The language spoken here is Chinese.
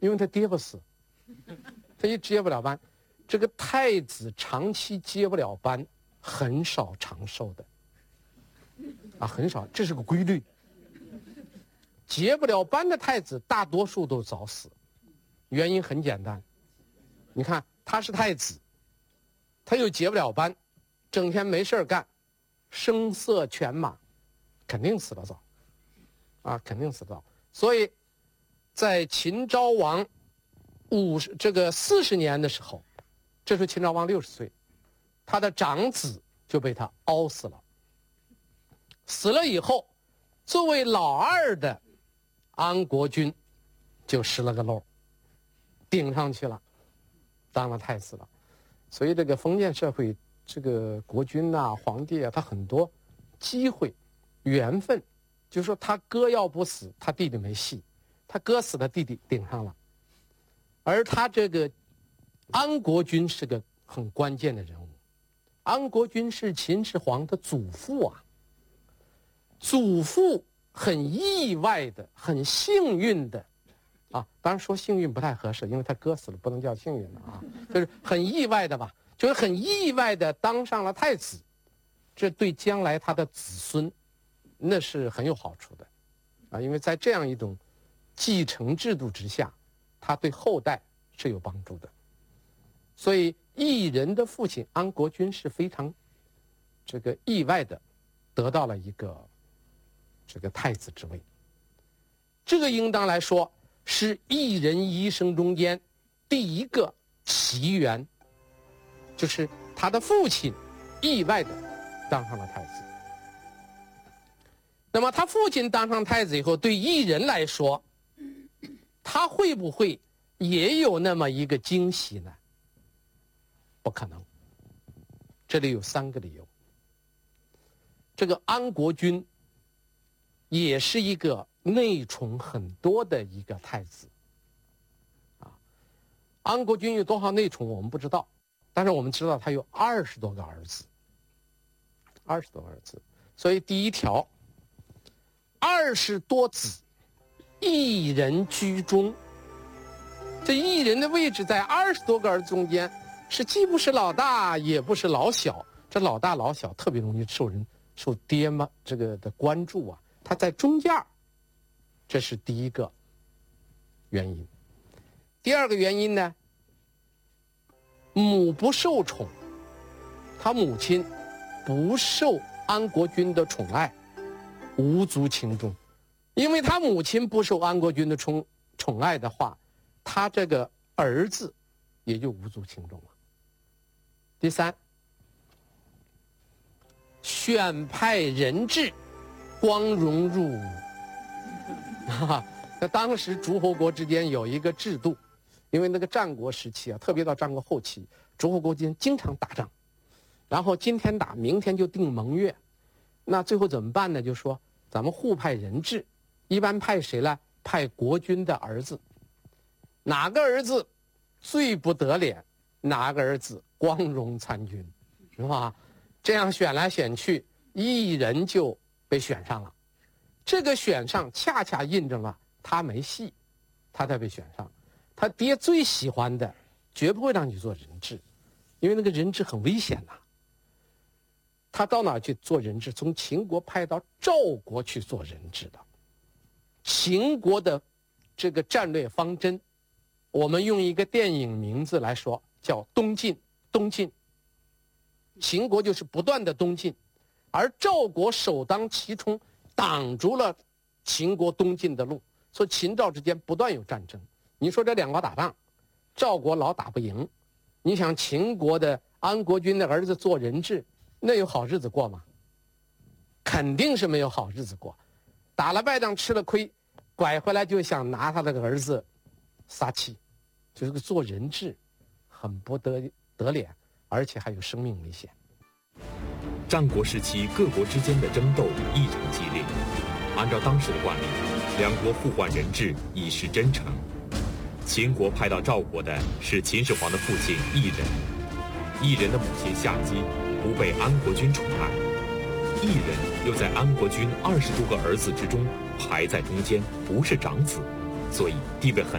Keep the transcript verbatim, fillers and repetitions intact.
因为他跌不死，他一接不了班。这个太子长期接不了班，很少长寿的，啊，很少，这是个规律。接不了班的太子，大多数都早死，原因很简单。你看，他是太子，他又接不了班，整天没事干，声色犬马，肯定死得早，啊，肯定死得早。所以，在秦昭王五十这个四十年的时候，这时候秦昭王六十岁，他的长子就被他熬死了。死了以后，作为老二的安国君就失了个漏，顶上去了，当了太子了。所以这个封建社会，这个国君呐、啊、皇帝啊，他很多机会、缘分，就是说他哥要不死，他弟弟没戏；他哥死了，弟弟顶上了。而他这个安国君是个很关键的人物。安国君是秦始皇的祖父啊，祖父很意外的、很幸运的，啊，当然说幸运不太合适，因为他哥死了，不能叫幸运了啊，就是很意外的吧，就是很意外的当上了太子，这对将来他的子孙，那是很有好处的，啊，因为在这样一种继承制度之下，他对后代是有帮助的，所以异人的父亲安国君是非常这个意外的得到了一个这个太子之位，这个应当来说是异人一生中间第一个奇缘，就是他的父亲意外的当上了太子。那么他父亲当上太子以后，对异人来说，他会不会也有那么一个惊喜呢？不可能。这里有三个理由。这个安国君也是一个内宠很多的一个太子，啊，安国君有多少内宠我们不知道，但是我们知道他有二十多个儿子，二十多个儿子，所以第一条，二十多子，一人居中。这一人的位置在二十多个儿子中间，是既不是老大，也不是老小。这老大老小特别容易受人受爹妈这个的关注啊。他在中间，这是第一个原因。第二个原因呢，母不受宠，他母亲不受安国君的宠爱，无足轻重。因为他母亲不受安国君的宠宠爱的话，他这个儿子也就无足轻重了。第三，选派人质，光荣入伍。啊，那当时诸侯国之间有一个制度，因为那个战国时期啊，特别到战国后期，诸侯国之间经常打仗，然后今天打，明天就定盟约，那最后怎么办呢？就说咱们互派人质，一般派谁呢？派国君的儿子，哪个儿子最不得脸，哪个儿子光荣参军，是吧？这样选来选去，一人就被选上了。这个选上恰恰印证了他没戏，他才被选上。他爹最喜欢的绝不会让你做人质，因为那个人质很危险呐。他到哪去做人质？从秦国派到赵国去做人质的。秦国的这个战略方针，我们用一个电影名字来说，叫东进。东进，秦国就是不断的东进，而赵国首当其冲，挡住了秦国东进的路，所以秦赵之间不断有战争。你说这两国打仗，赵国老打不赢，你想秦国的安国君的儿子做人质，那有好日子过吗？肯定是没有好日子过。打了败仗吃了亏，拐回来就想拿他那个儿子撒气，就是个做人质很不得得脸，而且还有生命危险。 战国时期各国之间的争斗异常激烈，按照当时的惯例，两国互换人质以示真诚。秦国派到赵国的是秦始皇的父亲异人，异人的母亲夏姬不被安国君宠爱，异人又在安国君二十多个儿子之中排在中间，不是长子，所以地位很